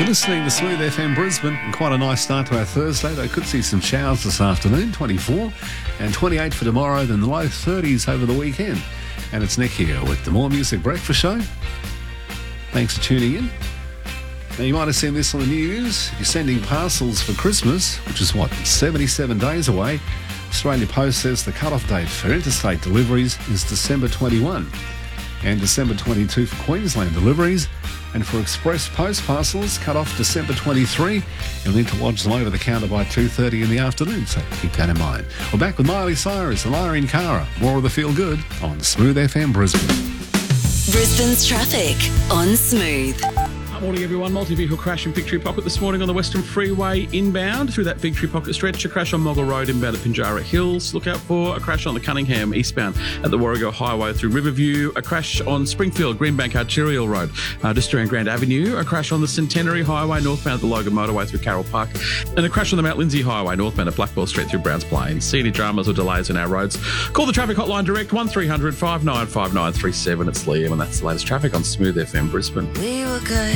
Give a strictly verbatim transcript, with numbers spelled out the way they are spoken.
You're listening to Smooth F M Brisbane, and quite a nice start to our Thursday. They could see some showers this afternoon, twenty-four, and twenty-eight for tomorrow, then the low thirties over the weekend. And it's Nick here with the More Music Breakfast Show. Thanks for tuning in. Now, you might have seen this on the news. If you're sending parcels for Christmas, which is, what, seventy-seven days away, Australia Post says the cut-off date for interstate deliveries is December twenty-first, and December twenty-second for Queensland deliveries. And for express post parcels, cut off December twenty-third. You'll need to lodge them over the counter by two thirty in the afternoon, so keep that in mind. We're back with Miley Cyrus and Larry and Cara. More of the Feel Good on Smooth F M Brisbane. Brisbane's traffic on Smooth. Morning everyone, multi-vehicle crash in Victory Pocket this morning on the Western Freeway inbound through that Victory Pocket stretch. A crash on Moggle Road inbound at Pinjarra Hills. Look out for a crash on the Cunningham eastbound at the Warrego Highway through Riverview. A crash on Springfield Greenbank Arterial Road uh, just around Grand Avenue. A crash on the Centenary Highway northbound at the Logan Motorway through Carroll Park. And a crash on the Mount Lindsay Highway northbound at Blackwell Street through Browns Plains. See any dramas or delays on our roads? Call the traffic hotline direct one three hundred five nine five nine three seven. It's Liam, and that's the latest traffic on Smooth F M Brisbane. We were good.